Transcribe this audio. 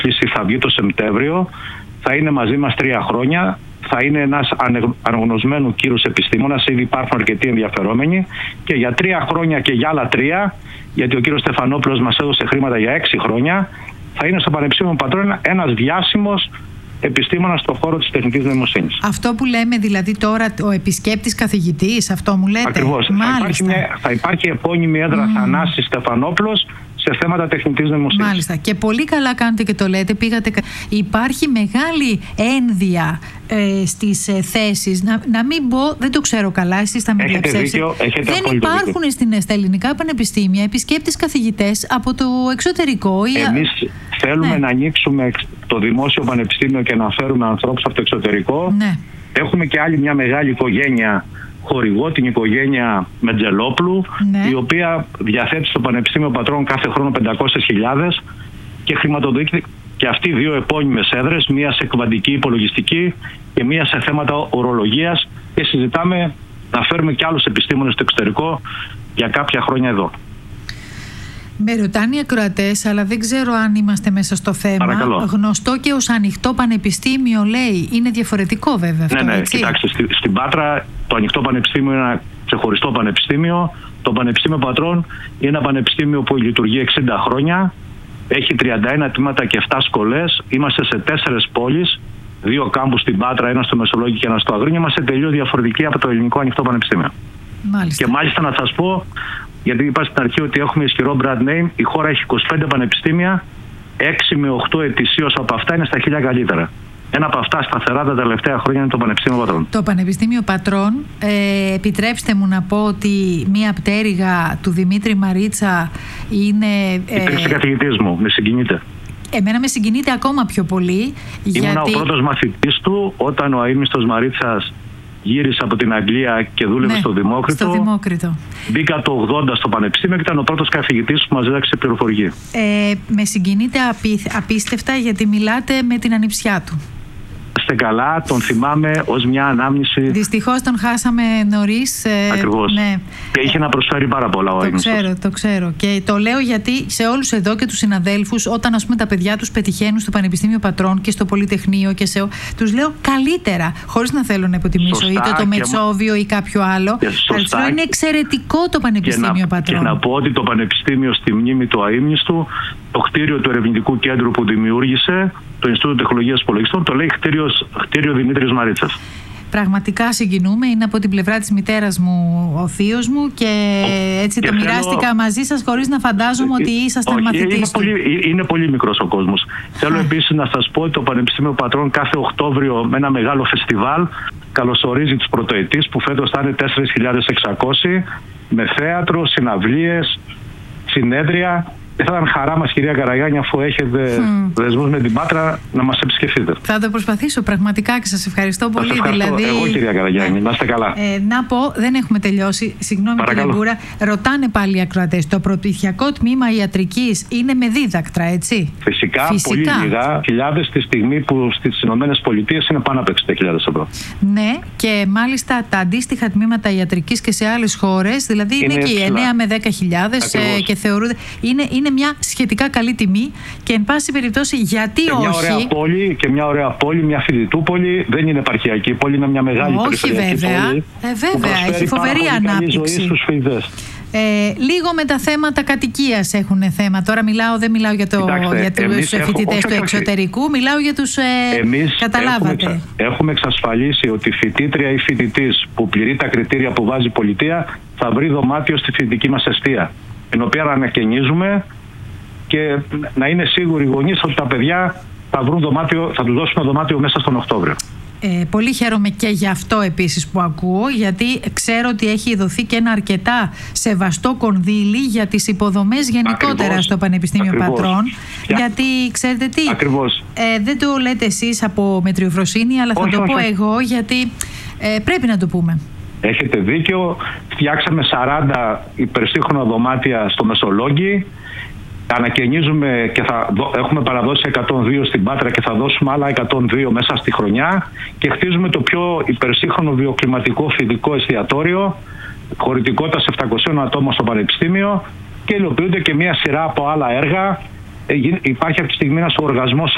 θα βγει το Σεπτέμβριο, θα είναι μαζί μας 3 χρόνια. Θα είναι ένας αναγνωσμένου κύρους επιστήμονας, ήδη υπάρχουν αρκετοί ενδιαφερόμενοι, και για 3 χρόνια και για άλλα 3, γιατί ο κύριος Στεφανόπουλος μας έδωσε χρήματα για 6 χρόνια, θα είναι στο Πανεπιστήμιο Πατρών ένας διάσημος επιστήμονας στον χώρο της τεχνητής νοημοσύνης. Αυτό που λέμε δηλαδή τώρα, ο επισκέπτης καθηγητής, αυτό μου λέτε? Ακριβώς. Θα υπάρχει επώνυμη έδρα Θανάση Στεφανόπουλος σε θέματα τεχνητής νοημοσύνης. Μάλιστα. Και πολύ καλά κάνετε και το λέτε. Υπάρχει μεγάλη ένδια στις θέσεις. Να μην πω, δεν το ξέρω καλά, εσείς θα με διαψεύσετε. Δεν υπάρχουν στα ελληνικά πανεπιστήμια επισκέπτες καθηγητές από το εξωτερικό. Εμείς θέλουμε να ανοίξουμε το δημόσιο πανεπιστήμιο και να φέρουμε ανθρώπους από το εξωτερικό. Ναι. Έχουμε και άλλη μια μεγάλη οικογένεια χορηγό, την οικογένεια Μετζελόπουλου, ναι, η οποία διαθέτει στο Πανεπιστήμιο Πατρών κάθε χρόνο 500.000 και χρηματοδοτεί και αυτοί 2 επώνυμες έδρες, μία σε κβαντική υπολογιστική και μία σε θέματα ορολογίας, και συζητάμε να φέρουμε και άλλους επιστήμονες στο εξωτερικό για κάποια χρόνια εδώ. Με ρωτάνε οι ακροατές, αλλά δεν ξέρω αν είμαστε μέσα στο θέμα. Παρακαλώ. Γνωστό και ως ανοιχτό πανεπιστήμιο, λέει. Είναι διαφορετικό βέβαια αυτό, ναι, έτσι? Κοιτάξτε, στην Πάτρα το ανοιχτό πανεπιστήμιο είναι ένα ξεχωριστό πανεπιστήμιο. Το Πανεπιστήμιο Πατρών είναι ένα πανεπιστήμιο που λειτουργεί 60 χρόνια. Έχει 31 τμήματα και 7 σχολές. Είμαστε σε 4 πόλεις. 2 κάμπους στην Πάτρα, ένα στο Μεσολόγγι και ένα στο Αγρίνιο. Είμαστε τελείως διαφορετικοί από το ελληνικό ανοιχτό πανεπιστήμιο. Μάλιστα. Και μάλιστα να σας πω, γιατί είπα στην αρχή ότι έχουμε ισχυρό brand name, η χώρα έχει 25 πανεπιστήμια, 6 με 8 ετησίως από αυτά είναι στα 1000 καλύτερα. Ένα από αυτά σταθερά τα τελευταία χρόνια είναι το Πανεπιστήμιο Πατρών. Το Πανεπιστήμιο Πατρών, επιτρέψτε μου να πω ότι μία πτέρυγα του Δημήτρη Μαρίτσα είναι... Υπήρξε καθηγητής μου, με συγκινείται. Εμένα με συγκινείται ακόμα πιο πολύ. Ήμουνα ο πρώτος μαθητής του όταν ο αείμνηστος Μαρίτσας γύρισε από την Αγγλία και δούλευε, ναι, στο Δημόκριτο. Μπήκα το 80 στο Πανεπιστήμιο και ήταν ο πρώτος καθηγητής που μας έδαξε πληροφορική. Με συγκινείται απίστευτα, γιατί μιλάτε με την ανιψιά του. Είστε καλά, τον θυμάμαι ως μια ανάμνηση. Δυστυχώς τον χάσαμε νωρίς. Ακριβώς. Ναι. Και είχε να προσφέρει πάρα πολλά ο αείμνηστος. Το ξέρω. Και το λέω γιατί σε όλους εδώ και τους συναδέλφους, όταν ας πούμε τα παιδιά τους πετυχαίνουν στο Πανεπιστήμιο Πατρών και στο Πολυτεχνείο και τους λέω καλύτερα, χωρίς να θέλω να υποτιμήσω είτε το Μετσόβιο ή κάποιο άλλο. Αλλά είναι εξαιρετικό το Πανεπιστήμιο Πατρών. Και να πω ότι το Πανεπιστήμιο στη μνήμη του αείμνηστου, το κτίριο του ερευνητικού κέντρου που δημιούργησε, το Ινστιτούτο Τεχνολογίας Υπολογιστών, το λέει κτίριο Δημήτρης Μαρίτσας. Πραγματικά συγκινούμε. Είναι από την πλευρά της μητέρας μου ο θείος μου και έτσι το μοιράστηκα μαζί σας χωρίς να φαντάζομαι ότι ήσασταν μαθητής του. Είναι πολύ μικρός ο κόσμος. Θέλω επίσης να σας πω ότι το Πανεπιστήμιο Πατρών κάθε Οκτώβριο με ένα μεγάλο φεστιβάλ καλωσορίζει τους πρωτοετής, που φέτος θα είναι 4.600, με θέατρο, συναυλίες, συνέδρια. Και θα ήταν χαρά μας, κυρία Καραγιάννη, αφού έχετε δεσμούς με την Πάτρα, να μας επισκεφτείτε. Θα το προσπαθήσω πραγματικά και σας ευχαριστώ πολύ. Δηλαδή, εγώ, κυρία Καραγιάννη, να είστε καλά. Να πω, δεν έχουμε τελειώσει. Συγγνώμη, κύριε Μπούρα. Ρωτάνε πάλι οι ακροατές. Το προπτυχιακό τμήμα ιατρικής είναι με δίδακτρα, έτσι? Φυσικά. Πολύ λίγα. Χιλιάδες τη στιγμή που στις ΗΠΑ είναι πάνω από 60.000 ευρώ. Ναι, και μάλιστα τα αντίστοιχα τμήματα ιατρικής και σε άλλες χώρες, δηλαδή είναι εκεί 9 με 10.000 και θεωρούνται. Είναι μια σχετικά καλή τιμή και εν πάση περιπτώσει γιατί και όχι. Μια ωραία πόλη, μια φοιτητούπολη, δεν είναι επαρχιακή πόλη, είναι μια μεγάλη περιφερειακή πόλη. Βέβαια, έχει φοβερή ανάπτυξη. Λίγο με τα θέματα κατοικίας έχουν θέμα. Τώρα δεν μιλάω για τους φοιτητές του εξωτερικού, μιλάω για τους. Καταλάβατε. Έχουμε εξασφαλίσει ότι η φοιτήτρια ή φοιτητής που πληρεί τα κριτήρια που βάζει η πολιτεία θα βρει δωμάτιο στη φοιτητική μας εστία, την οποία ανακαινίζουμε, και να είναι σίγουροι οι γονείς ότι τα παιδιά θα βρουν δωμάτιο, θα τους δώσουμε δωμάτιο μέσα στον Οκτώβριο. Πολύ χαίρομαι και γι' αυτό επίσης που ακούω, γιατί ξέρω ότι έχει δοθεί και ένα αρκετά σεβαστό κονδύλι για τις υποδομές γενικότερα στο Πανεπιστήμιο Πατρών. Γιατί ξέρετε τι, δεν το λέτε εσείς από μετριοφροσύνη, αλλά θα το πω εγώ, γιατί πρέπει να το πούμε. Έχετε δίκιο. Φτιάξαμε 40 υπερσύγχρονα δωμάτια στο Μεσολόγγι. Ανακαινίζουμε και έχουμε παραδώσει 102 στην Πάτρα και θα δώσουμε άλλα 102 μέσα στη χρονιά. Και χτίζουμε το πιο υπερσύγχρονο βιοκλιματικό φοιτητικό εστιατόριο, χωρητικότητα σε 700 ατόμων στο Πανεπιστήμιο, και υλοποιούνται και μια σειρά από άλλα έργα. Υπάρχει αυτή τη στιγμή ένας οργασμός